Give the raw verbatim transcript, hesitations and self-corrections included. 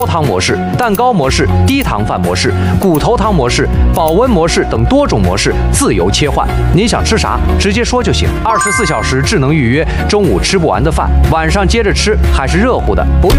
高糖模式、蛋糕模式、低糖饭模式、骨头汤模式、保温模式等多种模式自由切换。你想吃啥，直接说就行。二十四小时智能预约，中午吃不完的饭，晚上接着吃还是热乎的，不用。